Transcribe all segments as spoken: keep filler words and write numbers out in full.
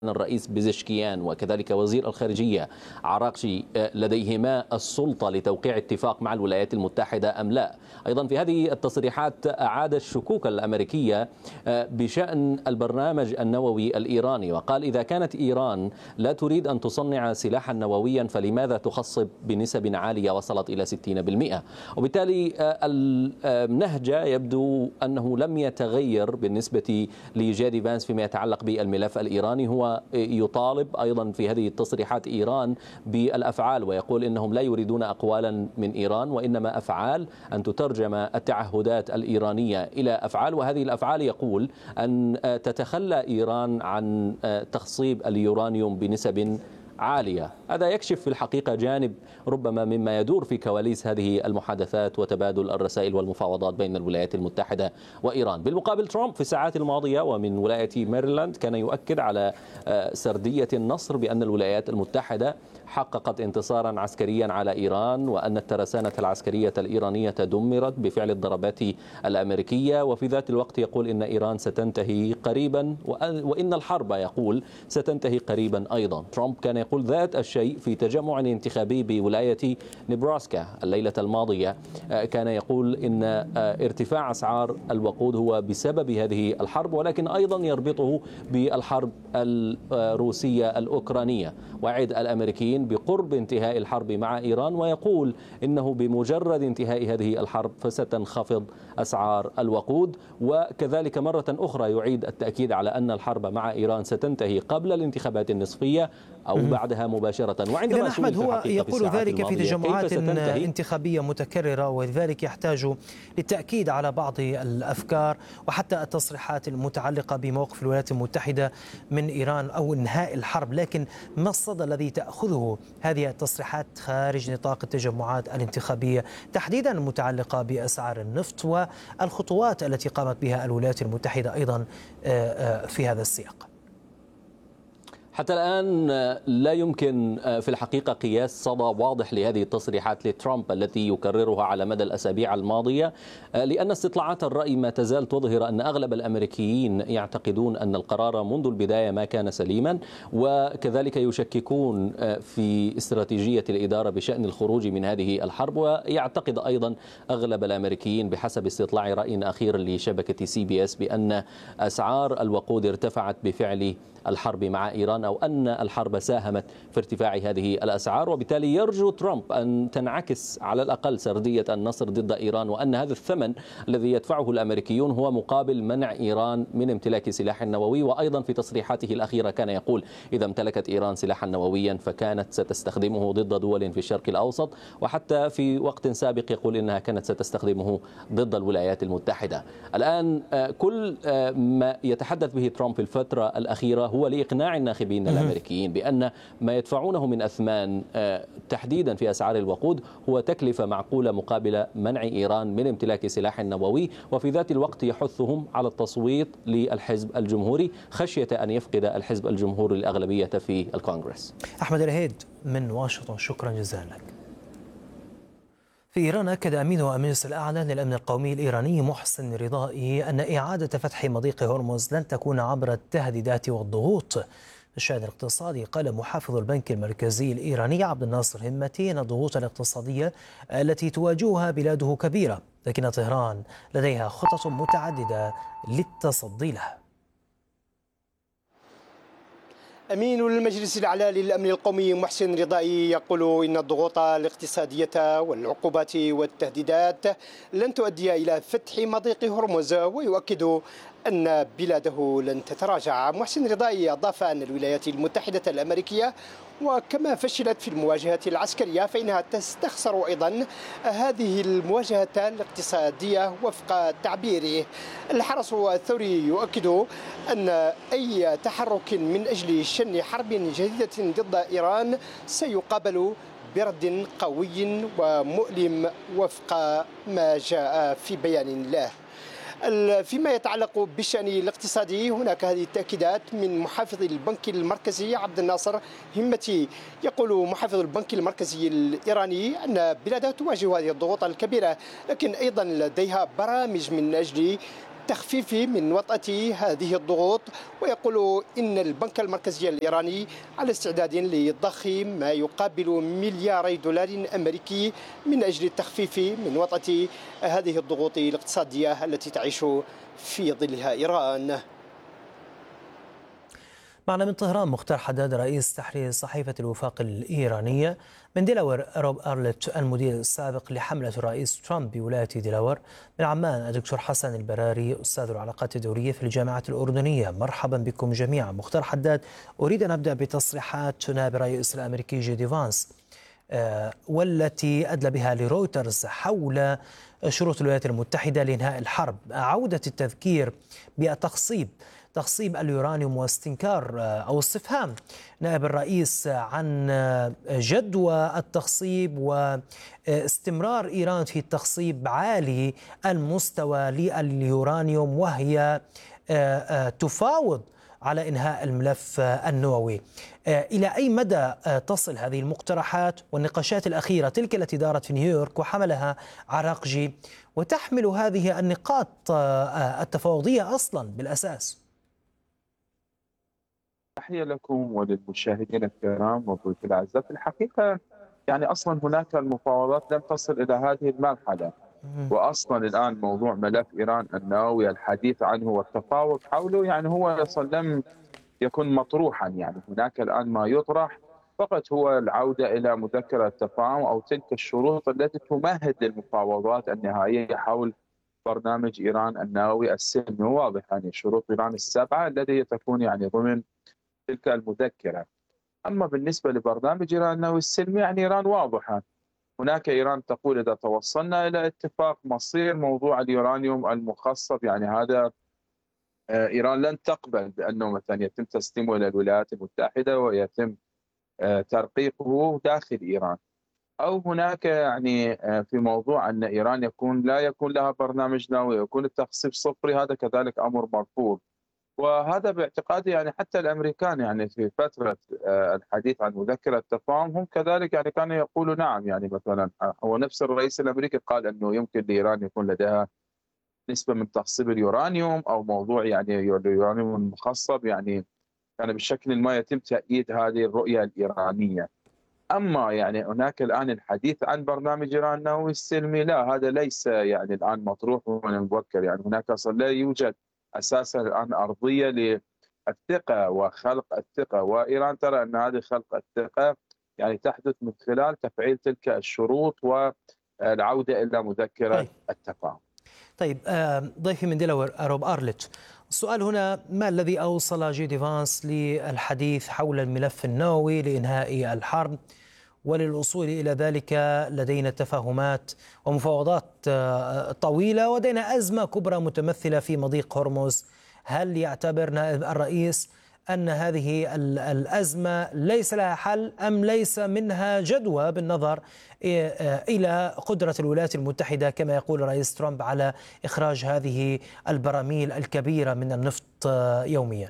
الرئيس بزشكيان وكذلك وزير الخارجية عراقشي لديهما السلطة لتوقيع اتفاق مع الولايات المتحدة أم لا. أيضا في هذه التصريحات أعاد الشكوك الأمريكية بشأن البرنامج النووي الإيراني، وقال إذا كانت إيران لا تريد أن تصنع سلاحا نوويا فلماذا تخصب بنسب عالية وصلت إلى ستين بالمئة. وبالتالي النهج يبدو أنه لم يتغير بالنسبة لجيدي فانس فيما يتعلق بالملف الإيراني. هو يطالب أيضا في هذه التصريحات إيران بالأفعال، ويقول إنهم لا يريدون أقوالا من إيران وإنما أفعال، أن تترجم التعهدات الإيرانية إلى أفعال، وهذه الأفعال يقول أن تتخلى إيران عن تخصيب اليورانيوم بنسب عالية. هذا يكشف في الحقيقة جانب ربما مما يدور في كواليس هذه المحادثات وتبادل الرسائل والمفاوضات بين الولايات المتحدة وإيران. بالمقابل ترامب في الساعات الماضية ومن ولاية ميريلاند كان يؤكد على سردية النصر بأن الولايات المتحدة حققت انتصارا عسكريا على إيران، وأن الترسانة العسكرية الإيرانية دمرت بفعل الضربات الأمريكية، وفي ذات الوقت يقول إن إيران ستنتهي قريبا وإن الحرب يقول ستنتهي قريبا أيضا. ترامب كان يقول ذات الشيء في تجمع انتخابي بولاية نبراسكا الليلة الماضية، كان يقول إن ارتفاع أسعار الوقود هو بسبب هذه الحرب، ولكن أيضا يربطه بالحرب الروسية الأوكرانية، وعد الأمريكيين بقرب انتهاء الحرب مع إيران، ويقول إنه بمجرد انتهاء هذه الحرب فستنخفض أسعار الوقود. وكذلك مرة أخرى يعيد التأكيد على أن الحرب مع إيران ستنتهي قبل الانتخابات النصفية أو بعدها مباشرة. وعندما أحمد هو يقول ذلك في تجمعات انتخابية متكررة، ولذلك يحتاج للتأكيد على بعض الأفكار وحتى التصريحات المتعلقة بموقف الولايات المتحدة من إيران أو انهاء الحرب. لكن ما الصدى الذي تأخذه هذه التصريحات خارج نطاق التجمعات الانتخابية تحديدا المتعلقة بأسعار النفط والخطوات التي قامت بها الولايات المتحدة أيضا في هذا السياق؟ حتى الآن لا يمكن في الحقيقة قياس صدى واضح لهذه التصريحات لترامب التي يكررها على مدى الأسابيع الماضية، لأن استطلاعات الرأي ما تزال تظهر أن أغلب الأمريكيين يعتقدون أن القرار منذ البداية ما كان سليما، وكذلك يشككون في استراتيجية الإدارة بشأن الخروج من هذه الحرب. ويعتقد أيضا أغلب الأمريكيين بحسب استطلاع رأي أخير لشبكة سي بي اس بأن أسعار الوقود ارتفعت بفعل الحرب مع إيران، أو أن الحرب ساهمت في ارتفاع هذه الأسعار. وبالتالي يرجو ترامب أن تنعكس على الأقل سردية النصر ضد إيران، وأن هذا الثمن الذي يدفعه الأمريكيون هو مقابل منع إيران من امتلاك سلاح نووي. وأيضا في تصريحاته الأخيرة كان يقول إذا امتلكت إيران سلاحا نوويا فكانت ستستخدمه ضد دول في الشرق الأوسط، وحتى في وقت سابق يقول إنها كانت ستستخدمه ضد الولايات المتحدة. الآن كل ما يتحدث به ترامب في الفترة الأخيرة هو لإقناع الناخبين الأمريكيين بأن ما يدفعونه من أثمان تحديدا في أسعار الوقود هو تكلفة معقولة مقابل منع إيران من امتلاك سلاح نووي، وفي ذات الوقت يحثهم على التصويت للحزب الجمهوري خشية أن يفقد الحزب الجمهوري الأغلبية في الكونغرس. أحمد الهيد من واشنطن، شكرا جزيلا لك. في إيران أكد أمين المجلس الأعلى للأمن القومي الإيراني محسن رضائي أن إعادة فتح مضيق هرمز لن تكون عبر التهديدات والضغوط. في الشأن الاقتصادي قال محافظ البنك المركزي الإيراني عبد الناصر همتي أن الضغوط الاقتصادية التي تواجهها بلاده كبيرة، لكن طهران لديها خطط متعددة للتصدي لها. أمين المجلس الأعلى للأمن القومي محسن رضائي يقول إن الضغوط الاقتصادية والعقوبات والتهديدات لن تؤدي إلى فتح مضيق هرمز، ويؤكد أن بلاده لن تتراجع. محسن رضائي أضاف أن الولايات المتحدة الأمريكية وكما فشلت في المواجهة العسكرية فإنها تستخسر أيضا هذه المواجهة الاقتصادية وفق تعبيره. الحرس الثوري يؤكد أن أي تحرك من أجل شن حرب جديدة ضد إيران سيقابل برد قوي ومؤلم وفق ما جاء في بيان له. فيما يتعلق بالشأن الاقتصادي هناك هذه التأكيدات من محافظ البنك المركزي عبد الناصر همتي. يقول محافظ البنك المركزي الإيراني أن بلاده تواجه هذه الضغوط الكبيرة، لكن أيضا لديها برامج من أجل التخفيف من وطأة هذه الضغوط، ويقول إن البنك المركزي الإيراني على استعداد لضخ ما يقابل ملياري دولار أمريكي من أجل التخفيف من وطأة هذه الضغوط الاقتصادية التي تعيش في ظلها إيران. معنا من طهران مختار حداد رئيس تحرير صحيفة الوفاق الإيرانية. من ديلاور روب أرلت المدير السابق لحملة الرئيس ترامب بولاية ديلاور. من عمان الدكتور حسن البراري أستاذ العلاقات الدولية في الجامعة الأردنية. مرحبا بكم جميعا. مختار حداد، أريد أن أبدأ بتصريحات نائب الرئيس الأمريكي جي دي فانس والتي أدلى بها لرويترز حول شروط الولايات المتحدة لإنهاء الحرب، عودة التذكير بالتخصيب تخصيب اليورانيوم واستنكار أو استفهام نائب الرئيس عن جدوى التخصيب واستمرار إيران في التخصيب عالي المستوى لليورانيوم وهي تفاوض على إنهاء الملف النووي. إلى أي مدى تصل هذه المقترحات والنقاشات الأخيرة تلك التي دارت في نيويورك وحملها عراقجي وتحمل هذه النقاط التفاوضية أصلا بالأساس؟ تحية لكم وللمشاهدين الكرام وضيوف الأعزاء. في الحقيقة يعني أصلا هناك المفاوضات لم تصل إلى هذه المرحلة، وأصلا الآن موضوع ملف إيران النووي الحديث عنه والتفاوض حوله يعني هو أصلا لم يكن مطروحا. يعني هناك الآن ما يطرح فقط هو العودة إلى مذكرة التفاهم أو تلك الشروط التي تمهد للمفاوضات النهائية حول برنامج إيران النووي السلمي. واضح يعني شروط إيران السبعة التي تكون يعني ضمن تلك المذكرة. أما بالنسبة لبرنامج إيران النووي السلمي يعني إيران واضحة. هناك إيران تقول إذا توصلنا إلى اتفاق مصير موضوع اليورانيوم المخصب يعني هذا إيران لن تقبل بأنه مثلا يتم تسليمه إلى الولايات المتحدة ويتم ترقيقه داخل إيران. أو هناك يعني في موضوع أن إيران يكون لا يكون لها برنامج نووي يكون التخصيب صفري، هذا كذلك أمر مرفوض. وهذا باعتقادي يعني حتى الامريكان يعني في فتره الحديث عن مذكره التفاهم هم كذلك يعني كانوا يقولوا نعم. يعني مثلا هو نفس الرئيس الامريكي قال انه يمكن لايران يكون لديها نسبه من تخصيب اليورانيوم او موضوع يعني اليورانيوم المخصب، يعني كان بشكل ما يتم تأييد هذه الرؤيه الايرانيه. اما يعني هناك الان الحديث عن برنامج ايران النووي السلمي لا، هذا ليس يعني الان مطروح من المبكر. يعني هناك اصلا لا يوجد اساسا الان ارضيه للثقه وخلق الثقه، وايران ترى ان هذه خلق الثقه يعني تحدث من خلال تفعيل تلك الشروط والعوده الى مذكره طيب. التفاهم. طيب ضيفي من ديلاور روب أرلت، السؤال هنا ما الذي اوصل جي دي فانس للحديث حول الملف النووي لانهاء الحرب؟ وللوصول إلى ذلك لدينا تفاهمات ومفاوضات طويلة ولدينا أزمة كبرى متمثلة في مضيق هرمز. هل يعتبر نائب الرئيس أن هذه الأزمة ليس لها حل أم ليس منها جدوى بالنظر إلى قدرة الولايات المتحدة كما يقول الرئيس ترامب على إخراج هذه البراميل الكبيرة من النفط يومياً؟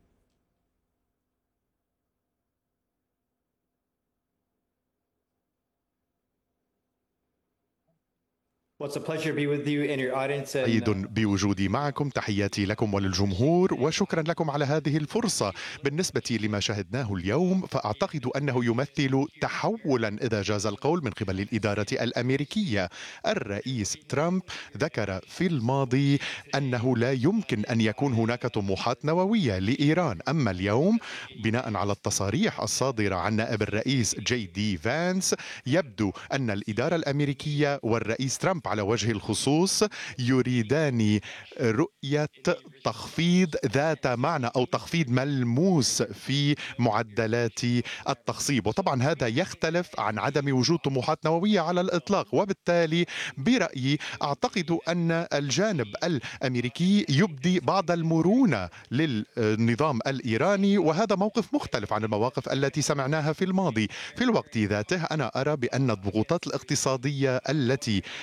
سعيد بوجودي معكم. تحياتي لكم وللجمهور وشكرا لكم على هذه الفرصة. بالنسبة لما شاهدناه اليوم فأعتقد أنه يمثل تحولا إذا جاز القول من قبل الإدارة الأمريكية. الرئيس ترامب ذكر في الماضي أنه لا يمكن أن يكون هناك طموحات نووية لإيران، أما اليوم بناء على التصاريح الصادرة عن نائب الرئيس جي دي فانس يبدو أن الإدارة الأمريكية والرئيس ترامب على وجه الخصوص يريدان رؤية تخفيض ذات معنى أو تخفيض ملموس في معدلات التخصيب، وطبعا هذا يختلف عن عدم وجود طموحات نووية على الإطلاق. وبالتالي برأيي أعتقد أن الجانب الأمريكي يبدي بعض المرونة للنظام الإيراني، وهذا موقف مختلف عن المواقف التي سمعناها في الماضي. في الوقت ذاته أنا أرى بأن الضغوطات الاقتصادية التي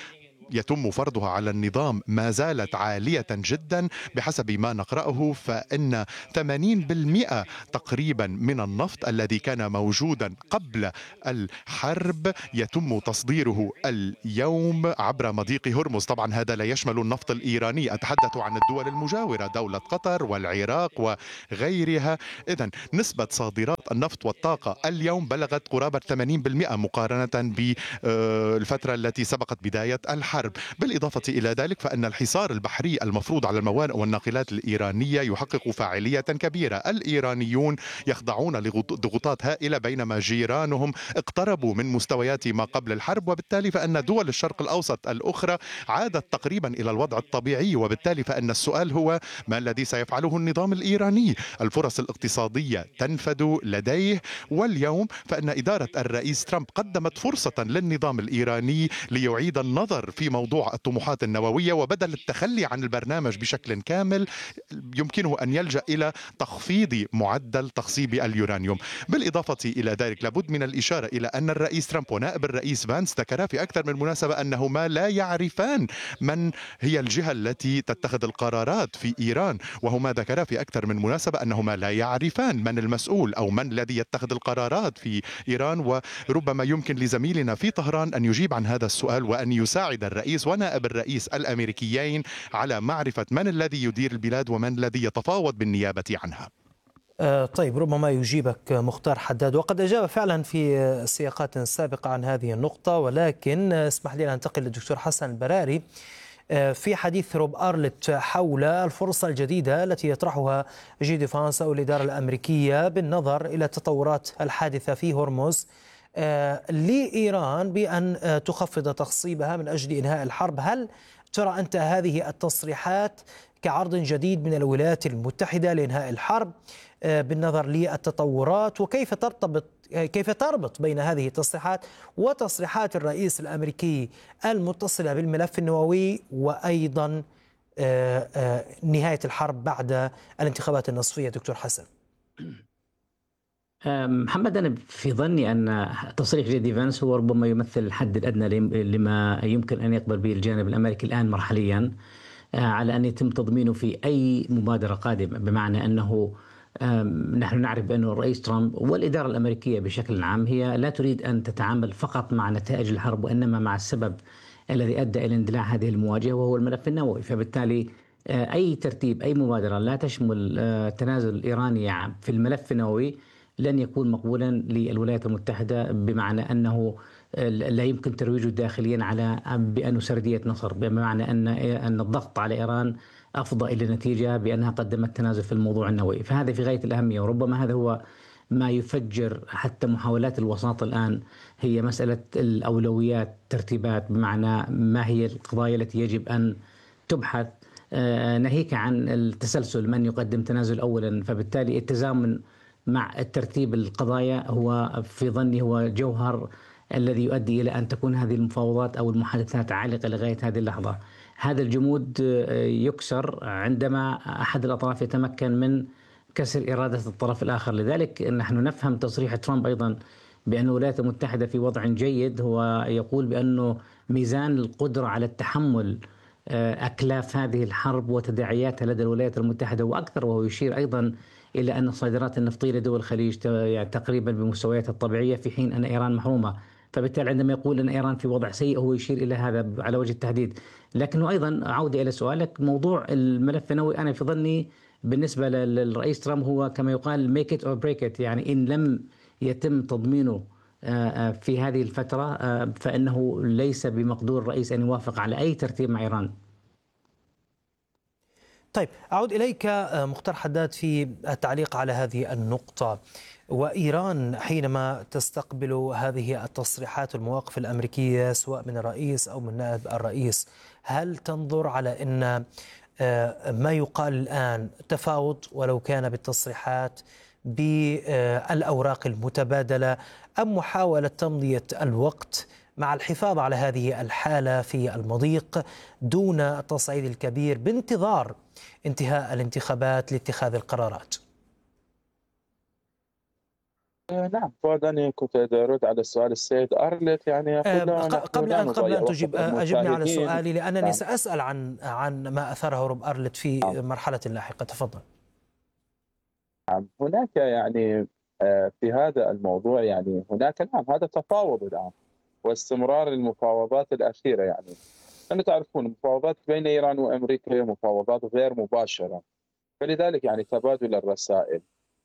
يتم فرضها على النظام ما زالت عالية جدا. بحسب ما نقرأه فإن ثمانين بالمئة تقريبا من النفط الذي كان موجودا قبل الحرب يتم تصديره اليوم عبر مضيق هرمز. طبعا هذا لا يشمل النفط الإيراني، أتحدث عن الدول المجاورة، دولة قطر والعراق وغيرها. إذن نسبة صادرات النفط والطاقة اليوم بلغت قرابة ثمانين بالمئة مقارنة بالفترة التي سبقت بداية الحرب. بالإضافة إلى ذلك فإن الحصار البحري المفروض على الموانئ والناقلات الإيرانية يحقق فاعلية كبيرة. الإيرانيون يخضعون لضغوطات هائلة بينما جيرانهم اقتربوا من مستويات ما قبل الحرب، وبالتالي فإن دول الشرق الأوسط الأخرى عادت تقريبا إلى الوضع الطبيعي. وبالتالي فإن السؤال هو ما الذي سيفعله النظام الإيراني؟ الفرص الاقتصادية تنفد لديه، واليوم فإن إدارة الرئيس ترامب قدمت فرصة للنظام الإيراني ليعيد النظر في موضوع الطموحات النووية، وبدل التخلي عن البرنامج بشكل كامل يمكنه أن يلجأ إلى تخفيض معدل تخصيب اليورانيوم. بالإضافة إلى ذلك لابد من الإشارة إلى أن الرئيس ترامب ونائب الرئيس فانس ذكرا في أكثر من مناسبة أنهما لا يعرفان من هي الجهة التي تتخذ القرارات في إيران، وهما ذكرا في أكثر من مناسبة أنهما لا يعرفان من المسؤول أو من الذي يتخذ القرارات في إيران. وربما يمكن لزميلنا في طهران أن يجيب عن هذا السؤال وأن يساعد الرئيس ونائب الرئيس الأمريكيين على معرفة من الذي يدير البلاد ومن الذي يتفاوض بالنيابة عنها. طيب، ربما يجيبك مختار حداد، وقد أجاب فعلا في سياقات سابقة عن هذه النقطة، ولكن اسمح لي أن أنتقل للدكتور حسن البراري في حديث روب أرلت حول الفرصة الجديدة التي يطرحها جي ديفانس أو الإدارة الأمريكية بالنظر إلى التطورات الحادثة في هرمز لإيران بأن تخفض تخصيبها من أجل إنهاء الحرب. هل ترى أنت هذه التصريحات كعرض جديد من الولايات المتحدة لإنهاء الحرب بالنظر للتطورات، وكيف ترتبط كيف تربط بين هذه التصريحات وتصريحات الرئيس الأمريكي المتصلة بالملف النووي وأيضا نهاية الحرب بعد الانتخابات النصفية؟ دكتور حسن. محمد، أنا في ظني أن تصريح جي دي فانس هو ربما يمثل الحد الأدنى لما يمكن أن يقبل به الجانب الأمريكي الآن مرحليا على أن يتم تضمينه في أي مبادرة قادمة، بمعنى أنه نحن نعرف بأن الرئيس ترامب والإدارة الأمريكية بشكل عام هي لا تريد أن تتعامل فقط مع نتائج الحرب وإنما مع السبب الذي أدى إلى اندلاع هذه المواجهة وهو الملف النووي. فبالتالي أي ترتيب أي مبادرة لا تشمل التنازل الإيراني في الملف النووي لن يكون مقبولا للولايات المتحدة، بمعنى أنه لا يمكن ترويجه داخليا على بأنه سردية نصر، بمعنى أن أن الضغط على إيران أفضى إلى نتيجة بأنها قدمت تنازل في الموضوع النووي. فهذا في غاية الأهمية، وربما هذا هو ما يفجر حتى محاولات الوساطة الآن، هي مسألة الأولويات، ترتيبات، بمعنى ما هي القضايا التي يجب أن تبحث ناهيك عن التسلسل من يقدم تنازل أولا. فبالتالي التزامن مع الترتيب القضايا هو في ظني هو جوهر الذي يؤدي إلى أن تكون هذه المفاوضات أو المحادثات عالقة لغاية هذه اللحظة. هذا الجمود يكسر عندما أحد الأطراف يتمكن من كسر إرادة الطرف الآخر. لذلك نحن نفهم تصريح ترامب أيضا بأن الولايات المتحدة في وضع جيد، هو يقول بأنه ميزان القدرة على التحمل أكلاف هذه الحرب وتداعياتها لدى الولايات المتحدة وأكثر، وهو يشير أيضا إلى أن الصادرات النفطية لدول الخليج تقريبا بمستوياتها الطبيعية في حين أن إيران محرومة. فبالتالي عندما يقول أن إيران في وضع سيء هو يشير إلى هذا على وجه التحديد. لكنه أيضا عودة إلى سؤالك، موضوع الملف النووي أنا في ظني بالنسبة للرئيس ترامب هو كما يقال make it or break it، يعني إن لم يتم تضمينه في هذه الفترة فإنه ليس بمقدور الرئيس أن يوافق على أي ترتيب مع إيران. طيب، أعود إليك مختار حداد في التعليق على هذه النقطة. وإيران حينما تستقبل هذه التصريحات والمواقف الأمريكية سواء من الرئيس أو من نائب الرئيس، هل تنظر على أن ما يقال الآن تفاوض ولو كان بالتصريحات بالأوراق المتبادلة، أم محاولة تمضية الوقت مع الحفاظ على هذه الحالة في المضيق دون التصعيد الكبير بانتظار انتهاء الانتخابات لاتخاذ القرارات؟ نعم، فؤاد، أنا كنت أرد على سؤال السيد أرلت، يعني أقول له قبل أن قبل أن تجيب أجبني على سؤالي، لأنني نعم. سأسأل عن عن ما أثره روب أرلت في نعم. مرحلة لاحقة. تفضل. نعم، هناك يعني في هذا الموضوع يعني هناك نعم هذا تفاوض الآن واستمرار المفاوضات الأخيرة. يعني أنتم تعرفون المفاوضات بين إيران وأمريكا هي مفاوضات غير مباشرة، فلذلك يعني تبادل الرسائل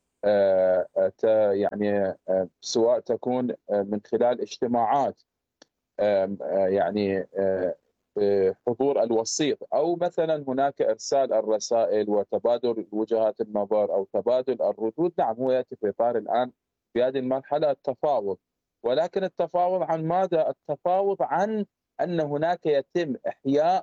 يعني سواء تكون من خلال اجتماعات يعني حضور الوسيط، أو مثلا هناك إرسال الرسائل وتبادل وجهات النظر أو تبادل الردود. نعم، هو يأتي في إطار الآن في هذه المرحلة التفاوض، ولكن التفاوض عن ماذا؟ التفاوض عن أن هناك يتم إحياء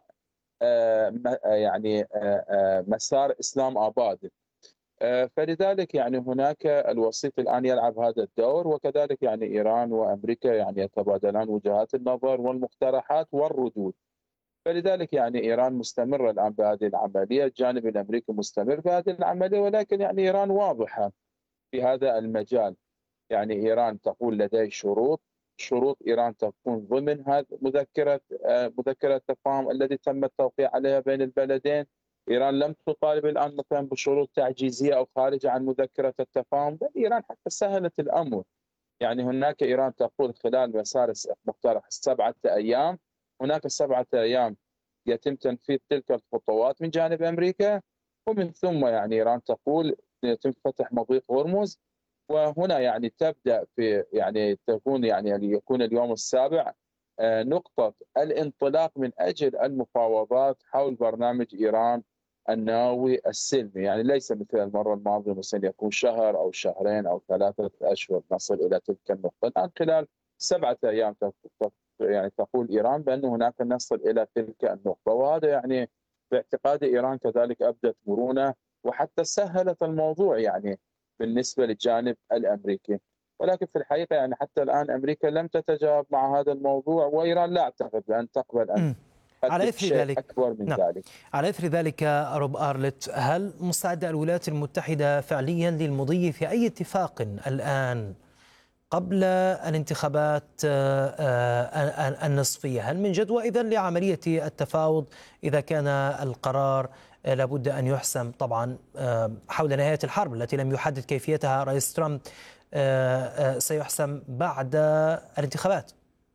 يعني مسار إسلام آباد. فلذلك يعني هناك الوسيط الآن يلعب هذا الدور، وكذلك يعني إيران وأمريكا يعني يتبادلان وجهات النظر والمقترحات والردود. فلذلك يعني إيران مستمرة الآن بهذه العملية، الجانب الأمريكي مستمر بهذه العملية، ولكن يعني إيران واضحة في هذا المجال. يعني إيران تقول لدي شروط شروط إيران تكون ضمن هذه مذكرة مذكرة التفاهم الذي تم التوقيع عليها بين البلدين. إيران لم تطالب الآن مثلا بشروط تعجيزية أو خارجة عن مذكرة التفاهم، بل إيران حتى سهلت الأمر. يعني هناك إيران تقول خلال مسار مقترح سبعة أيام، هناك سبعة أيام يتم تنفيذ تلك الخطوات من جانب أمريكا، ومن ثم يعني إيران تقول يتم فتح مضيق هرمز، وهنا يعني تبدأ في يعني تكون يعني يكون اليوم السابع نقطة الانطلاق من أجل المفاوضات حول برنامج إيران النووي السلمي. يعني ليس مثل المرة الماضية مثلا يكون شهر أو شهرين أو ثلاثة أشهر نصل إلى تلك النقطة. الآن خلال سبعة أيام يعني تقول إيران بأن هناك نصل إلى تلك النقطة، وهذا يعني باعتقاد إيران كذلك أبدت مرونة وحتى سهلت الموضوع يعني بالنسبة للجانب الأمريكي. ولكن في الحقيقة يعني حتى الآن أمريكا لم تتجاوب مع هذا الموضوع، وإيران لا أعتقد بأن تقبل أن على إثر ذلك أكبر من نعم. ذلك. على إثر ذلك روب أرلت، هل مستعدة الولايات المتحدة فعليا للمضي في أي اتفاق الآن قبل الانتخابات النصفية؟ هل من جدوى إذن لعملية التفاوض إذا كان القرار لابد أن يحسم طبعا حول نهاية الحرب التي لم يحدد كيفيتها رئيس ترامب سيحسم بعد الانتخابات؟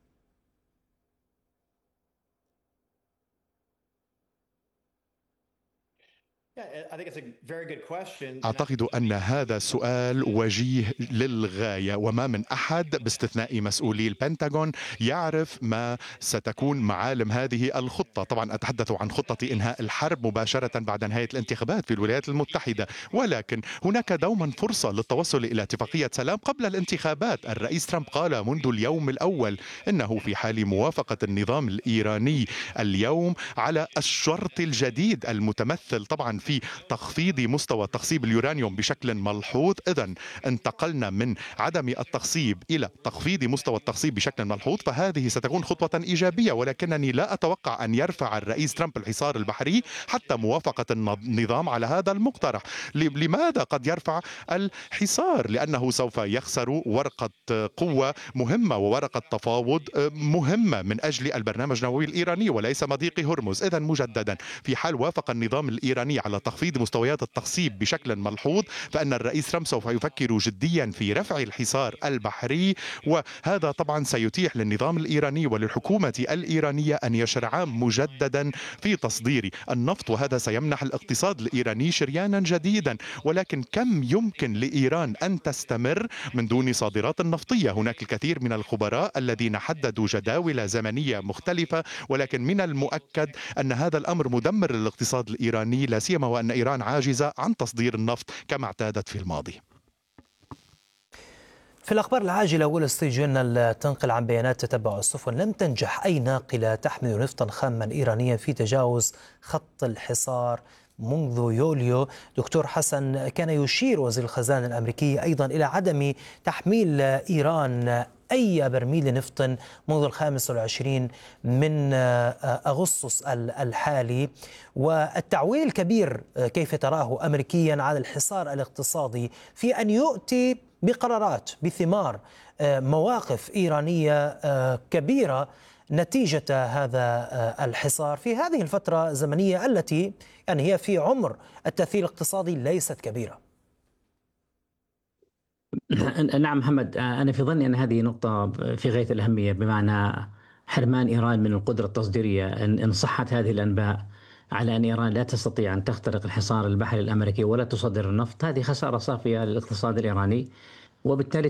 أعتقد أن هذا سؤال وجيه للغاية، وما من أحد باستثناء مسؤولي البنتاغون يعرف ما ستكون معالم هذه الخطة. طبعا أتحدث عن خطة إنهاء الحرب مباشرة بعد نهاية الانتخابات في الولايات المتحدة، ولكن هناك دوما فرصة للتوصل إلى اتفاقية سلام قبل الانتخابات. الرئيس ترامب قال منذ اليوم الأول إنه في حال موافقة النظام الإيراني اليوم على الشرط الجديد المتمثل طبعا في تخفيض مستوى تخصيب اليورانيوم بشكل ملحوظ، إذن انتقلنا من عدم التخصيب إلى تخفيض مستوى التخصيب بشكل ملحوظ، فهذه ستكون خطوة إيجابية. ولكنني لا أتوقع أن يرفع الرئيس ترامب الحصار البحري حتى موافقة النظام على هذا المقترح. لماذا قد يرفع الحصار؟ لأنه سوف يخسر ورقة قوة مهمة وورقة تفاوض مهمة من أجل البرنامج النووي الإيراني وليس مضيق هرمز. إذن مجددا في حال وافق النظام الإيراني على تخفيض مستويات التخصيب بشكل ملحوظ، فإن الرئيس ترامب سوف يفكر جديا في رفع الحصار البحري، وهذا طبعا سيتيح للنظام الإيراني وللحكومة الإيرانية أن يشرعا مجددا في تصدير النفط، وهذا سيمنح الاقتصاد الإيراني شريانا جديدا. ولكن كم يمكن لإيران أن تستمر من دون صادرات نفطية؟ هناك الكثير من الخبراء الذين حددوا جداول زمنية مختلفة، ولكن من المؤكد أن هذا الأمر مدمر للاقتصاد الإيراني، لا سيما وأن إيران عاجزة عن تصدير النفط كما اعتادت في الماضي. في الأخبار العاجلة، وول ستريت جورنال تنقل عن بيانات تتبع السفن لم تنجح أي ناقلة تحمل نفطا خاما إيرانيا في تجاوز خط الحصار منذ يوليو. دكتور حسن، كان يشير وزير الخزانة الأمريكي أيضا إلى عدم تحميل إيران أي برميل نفط منذ الخامس والعشرين من أغسطس الحالي. والتعويل الكبير كيف تراه أمريكيا على الحصار الاقتصادي في أن يؤتي بقرارات بثمار مواقف إيرانية كبيرة نتيجة هذا الحصار في هذه الفترة الزمنية التي يعني هي في عمر التأثير الاقتصادي ليست كبيرة. نعم محمد، أنا في ظني أن هذه نقطة في غاية الأهمية، بمعنى حرمان إيران من القدرة التصديرية. إن صحت هذه الأنباء على أن إيران لا تستطيع أن تخترق الحصار البحري الأمريكي ولا تصدر النفط، هذه خسارة صافية للاقتصاد الإيراني، وبالتالي